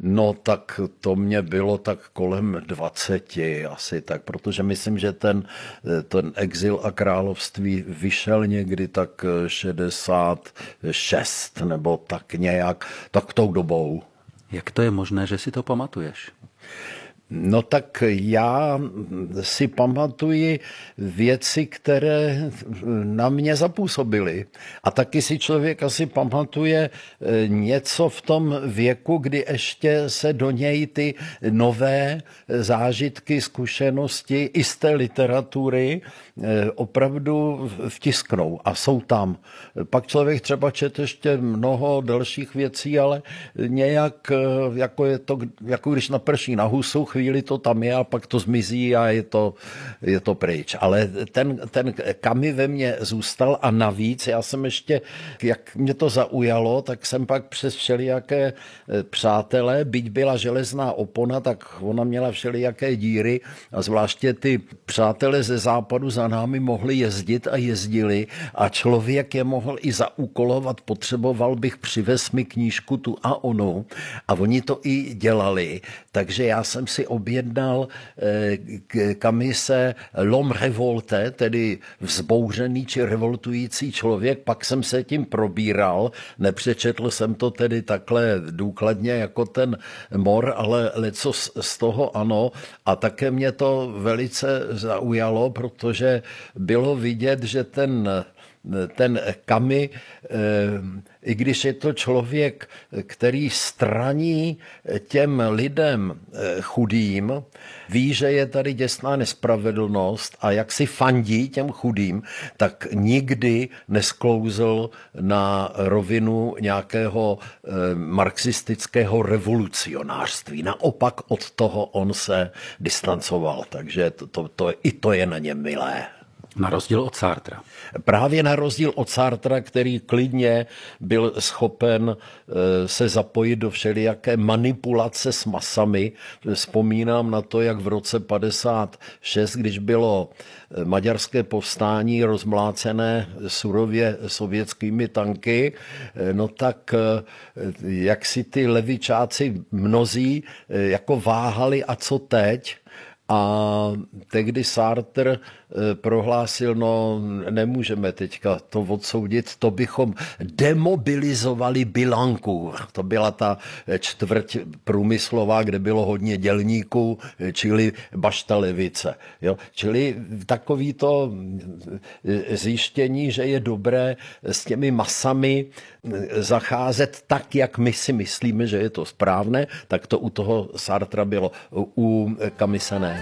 No tak to mě bylo tak kolem 20 asi tak, protože myslím, že ten Exil a království vyšel někdy tak 66 nebo tak nějak, tak tou dobou. Jak to je možné, že si to pamatuješ? No tak já si pamatuji věci, které na mě zapůsobily. A taky si člověk asi pamatuje něco v tom věku, kdy ještě se do něj ty nové zážitky, zkušenosti i z té literatury opravdu vtisknou a jsou tam. Pak člověk třeba čet ještě mnoho dalších věcí, ale nějak jako je to, jako když naprší na husu, chvíli to tam je a pak to zmizí a je to pryč. Ale ten Camus ve mně zůstal a navíc já jsem ještě, jak mě to zaujalo, tak jsem pak přes všelijaké přátelé, byť byla železná opona, tak ona měla všelijaké díry a zvláště ty přátelé ze západu za námi mohli jezdit a jezdili a člověk je mohl i zaúkolovat, potřeboval bych, přivez mi knížku tu a onu a oni to i dělali. Takže já jsem si objednal Camise L'homme révolté, tedy vzbouřený či revoltující člověk, pak jsem se tím probíral, nepřečetl jsem to tedy takhle důkladně jako ten mor, ale leco z toho ano a také mě to velice zaujalo, protože bylo vidět, že ten Camus, i když je to člověk, který straní těm lidem chudým, ví, že je tady děsná nespravedlnost a jak si fandí těm chudým, tak nikdy nesklouzl na rovinu nějakého marxistického revolucionářství. Naopak od toho on se distancoval, takže to je na něm milé. Na rozdíl od Sartra. Právě na rozdíl od Sartra, který klidně byl schopen se zapojit do všelijaké manipulace s masami. Vzpomínám na to, jak v roce 56, když bylo maďarské povstání rozmlácené surově sovětskými tanky, no tak jak si ty levičáci mnozí jako váhali a co teď? A tehdy Sartre prohlásil, no nemůžeme teďka to odsoudit, to bychom demobilizovali Billancourt. To byla ta čtvrť průmyslová, kde bylo hodně dělníků, čili bašta levice. Jo? Čili takový to zjištění, že je dobré s těmi masami zacházet tak, jak my si myslíme, že je to správné, tak to u toho Sartra bylo, u Camise ne.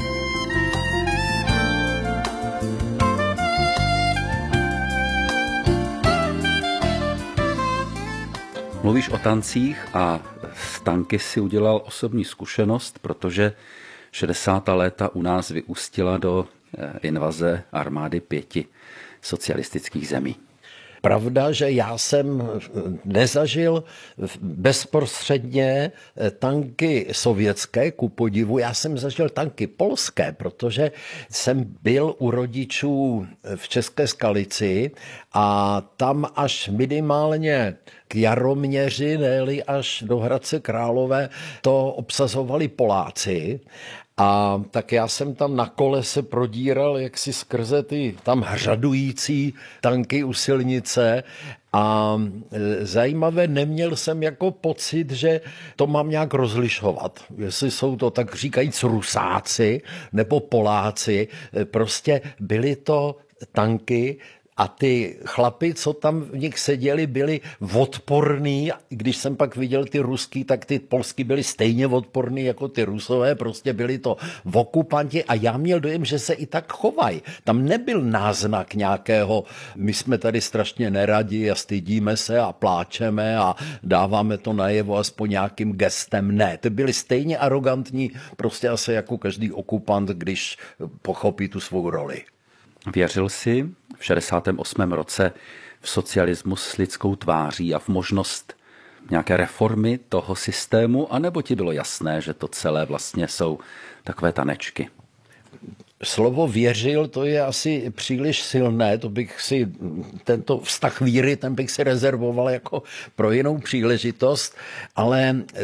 Mluvíš o tancích a z tanky si udělal osobní zkušenost, protože 60. léta u nás vyústila do invaze armády 5 socialistických zemí. Pravda, že já jsem nezažil bezprostředně tanky sovětské, ku podivu, já jsem zažil tanky polské, protože jsem byl u rodičů v České Skalici a tam až minimálně k Jaroměři, ne-li až do Hradce Králové, to obsazovali Poláci. A tak já jsem tam na kole se prodíral jaksi skrze ty tam hřadující tanky u silnice a zajímavé, neměl jsem jako pocit, že to mám nějak rozlišovat. Jestli jsou to tak říkajíc Rusáci nebo Poláci, prostě byly to tanky, a ty chlapi, co tam v nich seděli, byli odporní. Když jsem pak viděl ty ruský, tak ty polský byli stejně odporní jako ty Rusové. Prostě byli to okupanti a já měl dojem, že se i tak chovají. Tam nebyl náznak nějakého, my jsme tady strašně neradi a stydíme se a pláčeme a dáváme to najevo aspoň nějakým gestem. Ne, ty byli stejně arrogantní, prostě asi jako každý okupant, když pochopí tu svou roli. Věřil jsi v 68. roce v socialismus s lidskou tváří a v možnost nějaké reformy toho systému, anebo ti bylo jasné, že to celé vlastně jsou takové tanečky? Slovo věřil, to je asi příliš silné, to bych si, tento vztah víry, ten bych si rezervoval jako pro jinou příležitost, ale